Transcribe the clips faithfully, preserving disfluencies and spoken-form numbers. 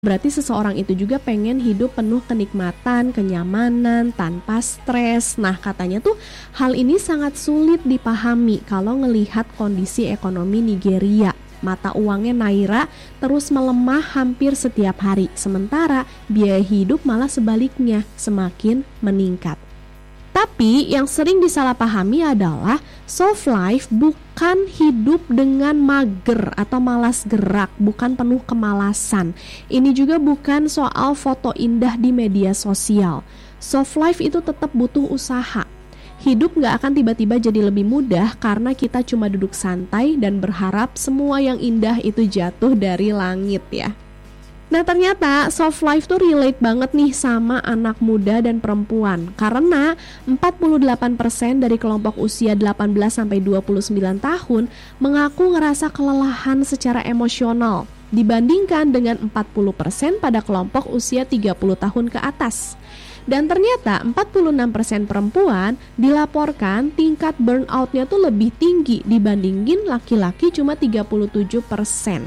Berarti seseorang itu juga pengen hidup penuh kenikmatan, kenyamanan, tanpa stres. Nah, katanya tuh hal ini sangat sulit dipahami kalau ngelihat kondisi ekonomi Nigeria. Mata uangnya naira terus melemah hampir setiap hari. Sementara biaya hidup malah sebaliknya semakin meningkat. Tapi yang sering disalahpahami adalah soft life bukan hidup dengan mager atau malas gerak, bukan penuh kemalasan. Ini juga bukan soal foto indah di media sosial. Soft life itu tetap butuh usaha. Hidup gak akan tiba-tiba jadi lebih mudah karena kita cuma duduk santai dan berharap semua yang indah itu jatuh dari langit ya. Nah, ternyata soft life tuh relate banget nih sama anak muda dan perempuan. Karena empat puluh delapan persen dari kelompok usia delapan belas sampai dua puluh sembilan tahun mengaku ngerasa kelelahan secara emosional dibandingkan dengan empat puluh persen pada kelompok usia tiga puluh tahun ke atas. Dan ternyata empat puluh enam persen perempuan dilaporkan tingkat burnout-nya tuh lebih tinggi dibandingin laki-laki cuma tiga puluh tujuh persen.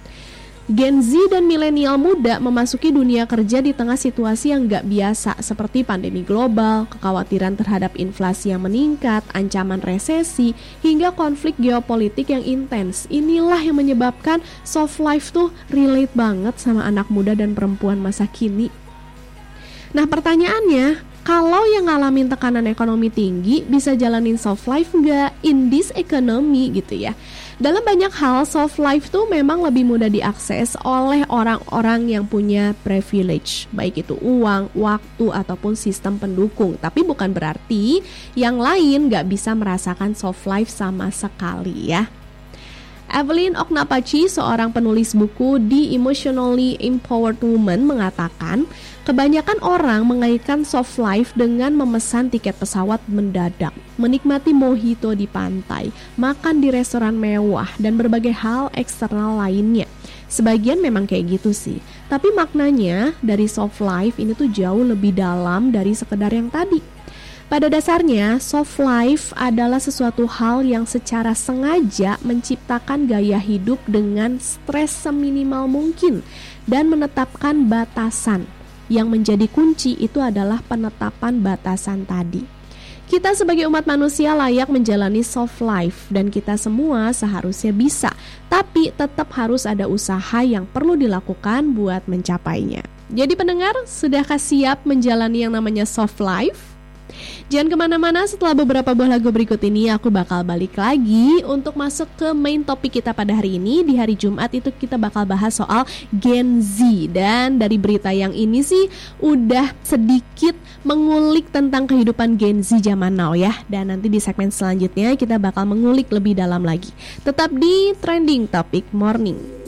Gen Z dan milenial muda memasuki dunia kerja di tengah situasi yang gak biasa seperti pandemi global, kekhawatiran terhadap inflasi yang meningkat, ancaman resesi, hingga konflik geopolitik yang intens. Inilah yang menyebabkan soft life tuh relate banget sama anak muda dan perempuan masa kini. Nah, pertanyaannya, kalau yang ngalamin tekanan ekonomi tinggi bisa jalanin soft life nggak in this economy gitu ya? Dalam banyak hal, soft life tuh memang lebih mudah diakses oleh orang-orang yang punya privilege, baik itu uang, waktu, ataupun sistem pendukung. Tapi bukan berarti yang lain nggak bisa merasakan soft life sama sekali ya. Evelyn Oknapachi, seorang penulis buku The Emotionally Empowered Woman, mengatakan kebanyakan orang mengaitkan soft life dengan memesan tiket pesawat mendadak, menikmati mojito di pantai, makan di restoran mewah, dan berbagai hal eksternal lainnya. Sebagian memang kayak gitu sih, tapi maknanya dari soft life ini tuh jauh lebih dalam dari sekedar yang tadi. Pada dasarnya, soft life adalah sesuatu hal yang secara sengaja menciptakan gaya hidup dengan stres seminimal mungkin dan menetapkan batasan. Yang menjadi kunci itu adalah penetapan batasan tadi. Kita sebagai umat manusia layak menjalani soft life dan kita semua seharusnya bisa, tapi tetap harus ada usaha yang perlu dilakukan buat mencapainya. Jadi pendengar, sudahkah siap menjalani yang namanya soft life? Jangan kemana-mana, setelah beberapa buah lagu berikut ini aku bakal balik lagi untuk masuk ke main topik kita pada hari ini. Di hari Jumat itu kita bakal bahas soal Gen Z. Dan dari berita yang ini sih udah sedikit mengulik tentang kehidupan Gen Z zaman now ya. Dan nanti di segmen selanjutnya kita bakal mengulik lebih dalam lagi. Tetap di Trending Topic Morning.